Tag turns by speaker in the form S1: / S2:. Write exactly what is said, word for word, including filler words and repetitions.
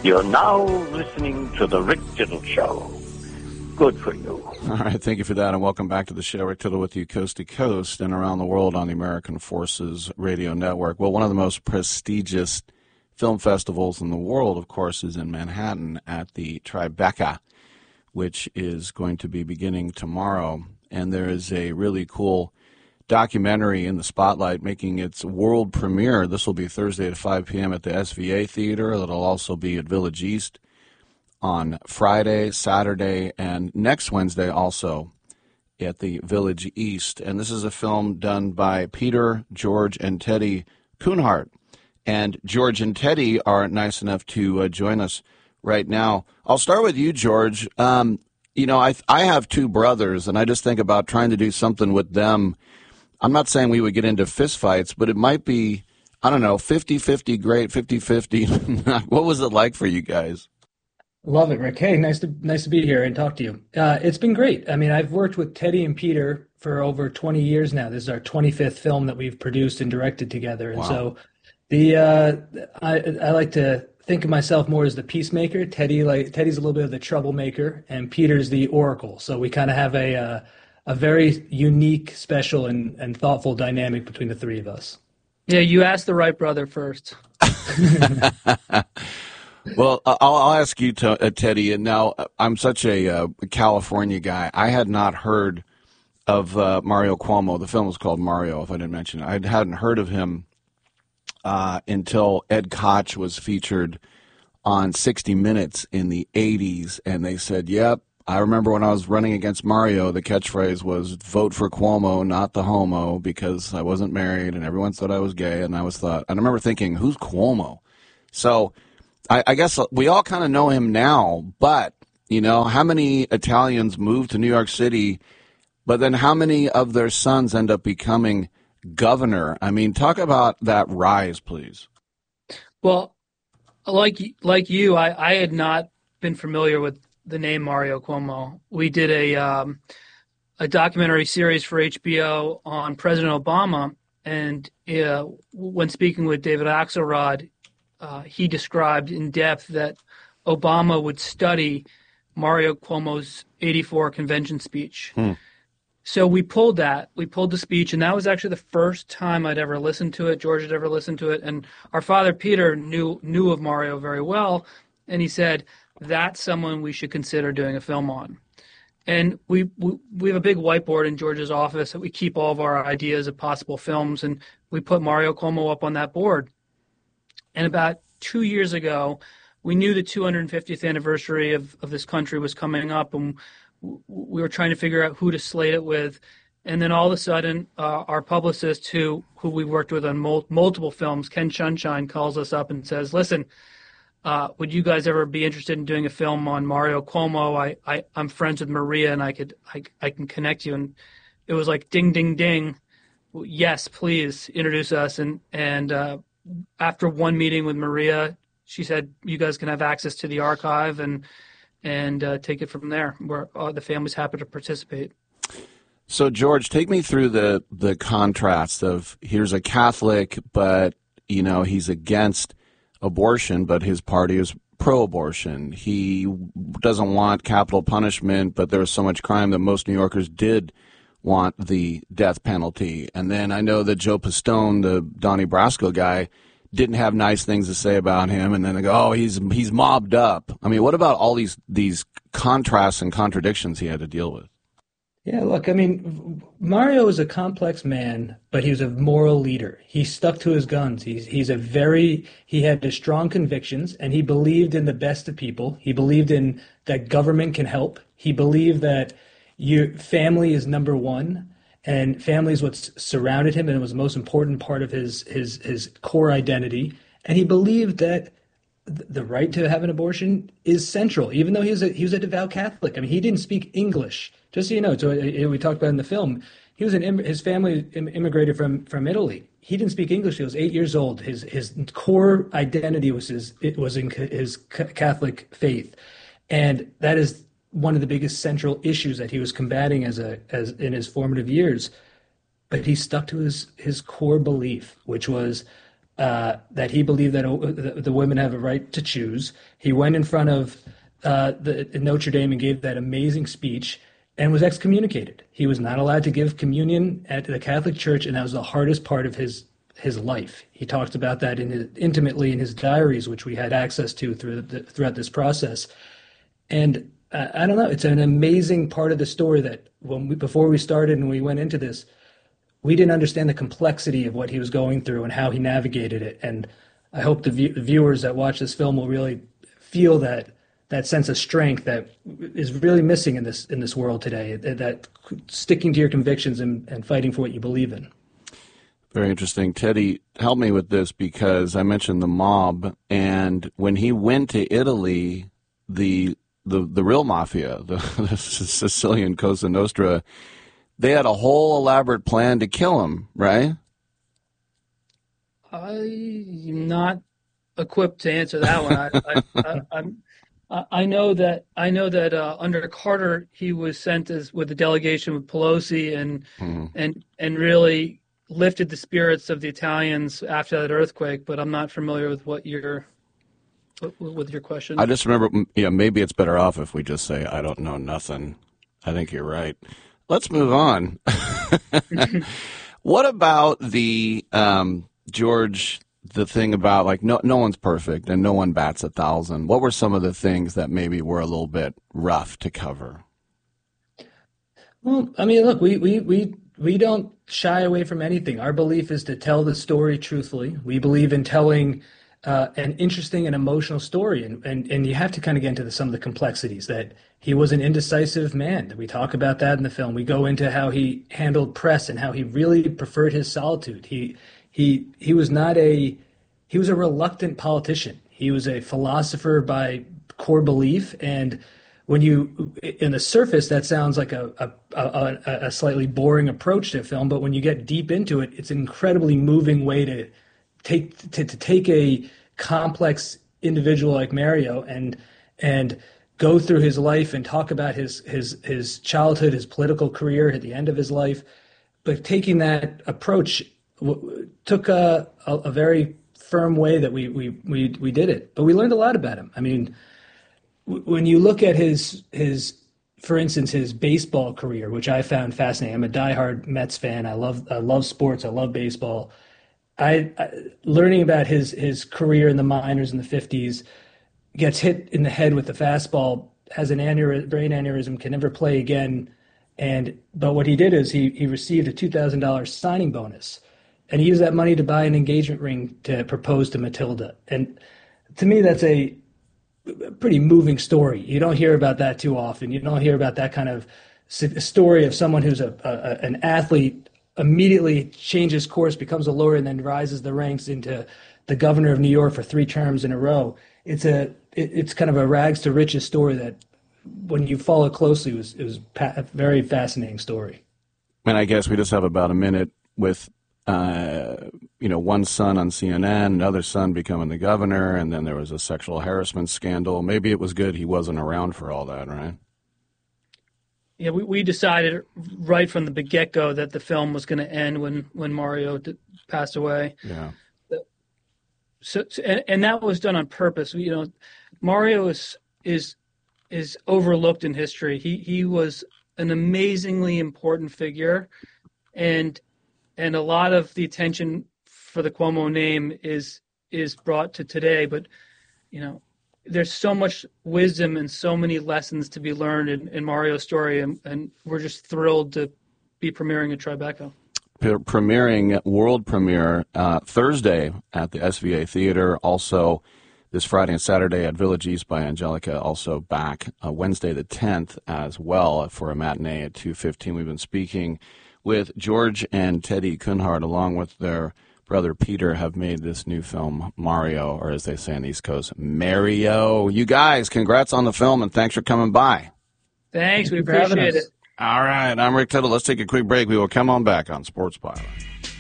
S1: You're now listening to The Rick Tittle Show. Good for you.
S2: All right, thank you for that, and welcome back to the show. Rick Tittle with you coast to coast and around the world on the American Forces Radio Network. Well, one of the most prestigious film festivals in the world, of course, is in Manhattan at the Tribeca, which is going to be beginning tomorrow. And there is a really cool documentary in the spotlight making its world premiere. This will be Thursday at five p.m. at the S V A Theater. It'll also be at Village East on Friday, Saturday, and next Wednesday also at the Village East. And this is a film done by Peter, George, and Teddy Kuhnhart. And George and Teddy are nice enough to uh, join us right now. I'll start with you, George. Um, you know, I I have two brothers, and I just think about trying to do something with them. I'm not saying we would get into fistfights, but it might be, I don't know, fifty-fifty great, fifty-fifty. What was it like for you guys?
S3: Love it, Rick. Hey, nice to nice to be here and talk to you. Uh, it's been great. I mean, I've worked with Teddy and Peter for over twenty years now. This is our twenty-fifth film that we've produced and directed together. And wow. so the uh, I, I like to think of myself more as the peacemaker. Teddy, like Teddy's a little bit of the troublemaker, and Peter's the oracle. So we kind of have a uh, a very unique, special, and, and thoughtful dynamic between the three of us.
S4: Yeah, you asked the right brother first.
S2: Well, I'll, I'll ask you, to, uh, Teddy, and now I'm such a uh, California guy. I had not heard of uh, Mario Cuomo. The film was called Mario, if I didn't mention it. I hadn't heard of him uh, until Ed Koch was featured on sixty minutes in the eighties, and they said, yep, I remember when I was running against Mario, the catchphrase was, vote for Cuomo, not the homo, because I wasn't married, and everyone thought I was gay, and I was thought, and I remember thinking, who's Cuomo? So I, I guess we all kind of know him now, but, you know, how many Italians move to New York City, but then how many of their sons end up becoming governor? I mean, talk about that rise, please.
S4: Well, like like you, I, I had not been familiar with the name Mario Cuomo. We did a um, a documentary series for H B O on President Obama, and uh, when speaking with David Axelrod, Uh, he described in depth that Obama would study Mario Cuomo's eighty-four convention speech. Hmm. So we pulled that. We pulled the speech, and that was actually the first time I'd ever listened to it. George had ever listened to it. And our father, Peter, knew knew of Mario very well, and he said, that's someone we should consider doing a film on. And we, we, we have a big whiteboard in George's office that we keep all of our ideas of possible films, and we put Mario Cuomo up on that board. And about two years ago, we knew the two hundred fiftieth anniversary of, of this country was coming up, and we were trying to figure out who to slate it with. And then all of a sudden, uh, our publicist, who who we worked with on mul- multiple films, Ken Sunshine, calls us up and says, listen, uh, would you guys ever be interested in doing a film on Mario Cuomo? I, I, I'm friends with Maria, and I could I, I can connect you. And it was like, ding, ding, ding. Yes, please introduce us. And, and uh, after one meeting with Maria, she said, you guys can have access to the archive and and uh, take it from there. Where uh, the family's happy to participate.
S2: So, George, take me through the, the contrast of here's a Catholic, but, you know, he's against abortion, but his party is pro-abortion. He doesn't want capital punishment, but there was so much crime that most New Yorkers did want the death penalty. And then I know that Joe Pistone, the Donnie Brasco guy, didn't have nice things to say about him. And then they go, oh, he's he's mobbed up. I mean, what about all these these contrasts and contradictions he had to deal with?
S3: Yeah, look, I mean, Mario is a complex man, but he was a moral leader. He stuck to his guns. He's he's a very he had strong convictions, and he believed in the best of people. He believed in that government can help. He believed that your family is number one, and family is what surrounded him, and it was the most important part of his his his core identity. And he believed that the right to have an abortion is central, even though he was a, he was a devout Catholic. I mean, he didn't speak English. Just so you know, so we talked about in the film, he was an his family immigrated from from Italy. He didn't speak English. He was eight years old. His his core identity was his it was in his Catholic faith, and that is one of the biggest central issues that he was combating as a as in his formative years. But he stuck to his his core belief, which was uh, that he believed that uh, the women have a right to choose. He went in front of uh, the Notre Dame and gave that amazing speech and was excommunicated. He was not allowed to give communion at the Catholic Church, and that was the hardest part of his his life. He talked about that in his, intimately in his diaries, which we had access to through the, throughout this process. And uh, I don't know, it's an amazing part of the story that when we, before we started and we went into this, we didn't understand the complexity of what he was going through and how he navigated it. And I hope the, view, the viewers that watch this film will really feel that that sense of strength that is really missing in this in this world today, that, that sticking to your convictions and, and fighting for what you believe in.
S2: Very interesting. Teddy, help me with this, because I mentioned the mob, and when he went to Italy, the the, the real mafia, the, the Sicilian Cosa Nostra, they had a whole elaborate plan to kill him, right?
S4: I'm not equipped to answer that one. I, I, I, I'm, I know that I know that uh, under Carter, he was sent as with a delegation with Pelosi, and mm-hmm. and and really lifted the spirits of the Italians after that earthquake. But I'm not familiar with what your with your question.
S2: I just remember, yeah, maybe it's better off if we just say I don't know nothing. I think you're right. Let's move on. What about the um, George? The thing about, like, no no one's perfect and no one bats a thousand. What were some of the things that maybe were a little bit rough to cover?
S3: Well, I mean, look, we we we we don't shy away from anything. Our belief is to tell the story truthfully. We believe in telling uh, an interesting and emotional story, and, and and you have to kind of get into the, some of the complexities that he was an indecisive man. We talk about that in the film. We go into how he handled press and how he really preferred his solitude. He he he was not a he was a reluctant politician. He was a philosopher by core belief, and when you, in the surface, that sounds like a, a, a, a slightly boring approach to film, but when you get deep into it, it's an incredibly moving way to take to, to take a complex individual like Mario and and go through his life and talk about his his his childhood, his political career at the end of his life. But taking that approach w- took a, a, a very firm way that we, we we we did it. But we learned a lot about him. I mean, when you look at his, his, for instance, his baseball career, which I found fascinating. I'm a diehard Mets fan. I love, I love sports. I love baseball. I, I learning about his, his career in the minors in the fifties, gets hit in the head with the fastball, has an aneurysm, brain aneurysm, can never play again. And, but what he did is he, he received a two thousand dollars signing bonus, and he used that money to buy an engagement ring to propose to Matilda. And to me, that's a, a pretty moving story. You don't hear about that too often. You don't hear about that kind of story of someone who's a, a an athlete, immediately changes course, becomes a lawyer, and then rises the ranks into the governor of New York for three terms in a row. It's a it, it's kind of a rags to riches story that, when you follow closely, was it was a very fascinating story.
S2: And I guess we just have about a minute with. Uh, you know, one son on C N N, another son becoming the governor, and then there was a sexual harassment scandal. Maybe it was good he wasn't around for all that, right?
S4: Yeah, we, we decided right from the get-go that the film was going to end when, when Mario d- passed away.
S2: Yeah.
S4: So, so and, and that was done on purpose. You know, Mario is is is overlooked in history. He he was an amazingly important figure, and And a lot of the attention for the Cuomo name is is brought to today. But, you know, there's so much wisdom and so many lessons to be learned in, in Mario's story, and, and we're just thrilled to be premiering at Tribeca.
S2: Premiering, world premiere, uh, Thursday at the S V A Theater, also this Friday and Saturday at Village East by Angelica, also back uh, Wednesday the tenth as well for a matinee at two fifteen. We've been speaking with George and Teddy Cunhard, along with their brother Peter, have made this new film, Mario, or as they say on the East Coast, Mario. You guys, congrats on the film, and thanks for coming by.
S4: Thanks, we appreciate it.
S2: All right, I'm Rick Tittle. Let's take a quick break. We will come on back on Sports Byline.